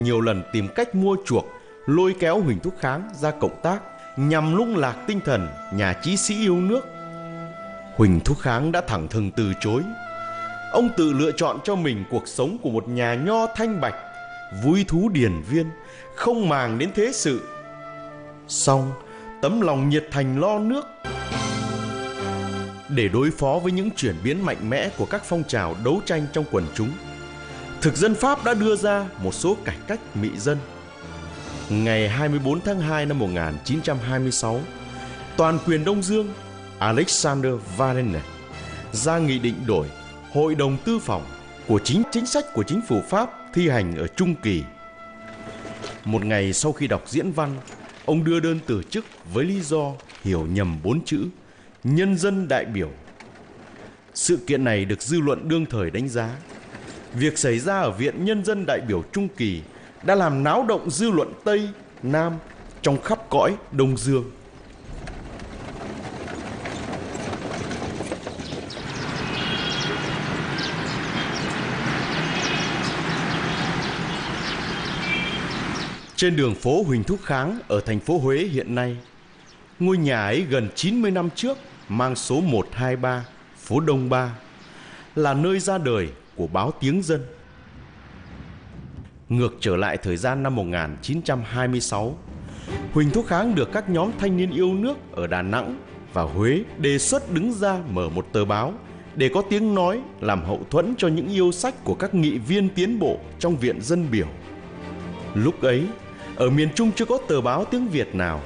nhiều lần tìm cách mua chuộc, lôi kéo Huỳnh Thúc Kháng ra cộng tác nhằm lung lạc tinh thần nhà chí sĩ yêu nước. Huỳnh Thúc Kháng đã thẳng thừng từ chối. Ông tự lựa chọn cho mình cuộc sống của một nhà nho thanh bạch, vui thú điển viên, không màng đến thế sự. Song tấm lòng nhiệt thành lo nước. Để đối phó với những chuyển biến mạnh mẽ của các phong trào đấu tranh trong quần chúng, thực dân Pháp đã đưa ra một số cải cách mị dân. Ngày 24 tháng 2 năm 1926, toàn quyền Đông Dương Alexander Varennes ra nghị định đổi Hội đồng Tư phòng của chính sách của chính phủ Pháp thi hành ở Trung Kỳ. Một ngày sau khi đọc diễn văn, ông đưa đơn từ chức với lý do hiểu nhầm 4 chữ nhân dân đại biểu. Sự kiện này được dư luận đương thời đánh giá. Việc xảy ra ở Viện Nhân dân đại biểu Trung Kỳ đã làm náo động dư luận Tây, Nam trong khắp cõi Đông Dương. Trên đường phố Huỳnh Thúc Kháng ở thành phố Huế hiện nay, ngôi nhà ấy gần 90 năm trước mang số 123 phố Đông Ba, là nơi ra đời của báo Tiếng Dân. Ngược trở lại thời gian năm 1926, Huỳnh Thúc Kháng được các nhóm thanh niên yêu nước ở Đà Nẵng và Huế đề xuất đứng ra mở một tờ báo để có tiếng nói làm hậu thuẫn cho những yêu sách của các nghị viên tiến bộ trong Viện Dân biểu. Lúc ấy, ở miền Trung chưa có tờ báo tiếng Việt nào.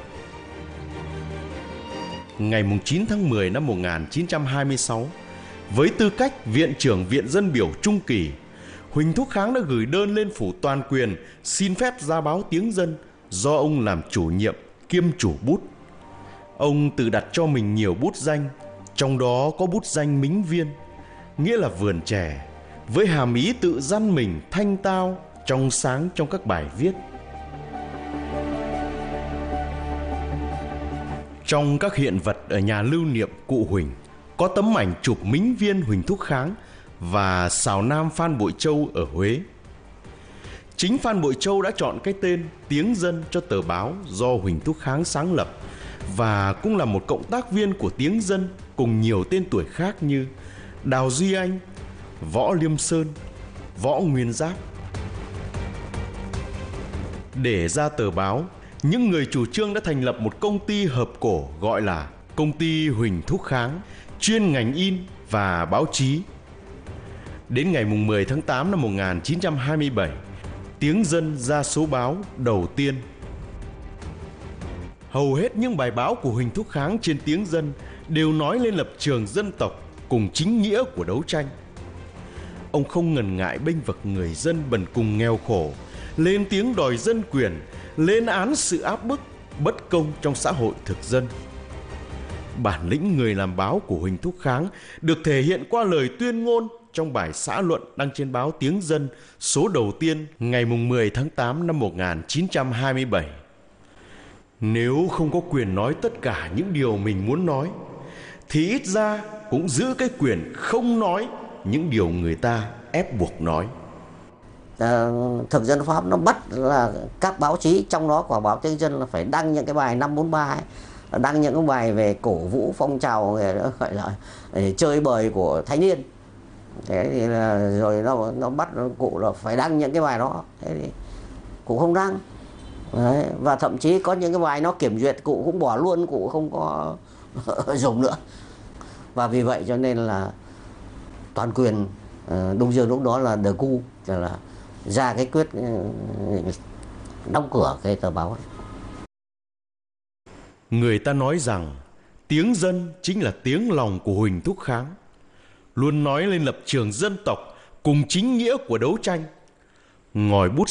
Ngày 9 tháng 10 năm 1926, với tư cách Viện trưởng Viện Dân biểu Trung Kỳ, Huỳnh Thúc Kháng đã gửi đơn lên phủ toàn quyền xin phép ra báo Tiếng Dân do ông làm chủ nhiệm kiêm chủ bút. Ông tự đặt cho mình nhiều bút danh, trong đó có bút danh Mính Viên, nghĩa là vườn trẻ, với hàm ý tự dăn mình thanh tao, trong sáng trong các bài viết. Trong các hiện vật ở nhà lưu niệm cụ Huỳnh có tấm ảnh chụp Mính Viên Huỳnh Thúc Kháng và Sào Nam Phan Bội Châu ở Huế. Chính Phan Bội Châu đã chọn cái tên Tiếng Dân cho tờ báo do Huỳnh Thúc Kháng sáng lập, và cũng là một cộng tác viên của Tiếng Dân cùng nhiều tên tuổi khác như Đào Duy Anh, Võ Liêm Sơn, Võ Nguyên Giáp. Để ra tờ báo, những người chủ trương đã thành lập một công ty hợp cổ gọi là Công ty Huỳnh Thúc Kháng, chuyên ngành in và báo chí. Đến ngày 10 tháng 8 năm 1927, Tiếng Dân ra số báo đầu tiên. Hầu hết những bài báo của Huỳnh Thúc Kháng trên Tiếng Dân đều nói lên lập trường dân tộc cùng chính nghĩa của đấu tranh. Ông không ngần ngại bênh vực người dân bần cùng nghèo khổ, lên tiếng đòi dân quyền, lên án sự áp bức, bất công trong xã hội thực dân. Bản lĩnh người làm báo của Huỳnh Thúc Kháng được thể hiện qua lời tuyên ngôn trong bài xã luận đăng trên báo Tiếng Dân số đầu tiên ngày 10 tháng 8 năm 1927. Nếu không có quyền nói tất cả những điều mình muốn nói, thì ít ra cũng giữ cái quyền không nói những điều người ta ép buộc nói. Thực dân Pháp nó bắt là các báo chí, trong đó của báo Tiếng Dân là phải đăng những cái bài 543 ấy, đăng những cái bài về cổ vũ phong trào gọi là chơi bời của thanh niên. Thế thì là rồi nó bắt cụ là phải đăng những cái bài đó, thế thì cụ không đăng. Đấy, và thậm chí có những cái bài nó kiểm duyệt cụ cũng bỏ luôn, cụ không có dùng nữa. Và vì vậy cho nên là toàn quyền Đông Dương lúc đó là Decoux là ra cái quyết đóng cửa cái tờ báo ấy. Người ta nói rằng Tiếng Dân chính là tiếng lòng của Huỳnh Thúc Kháng, luôn nói lên lập trường dân tộc cùng chính nghĩa của đấu tranh. Ngòi bút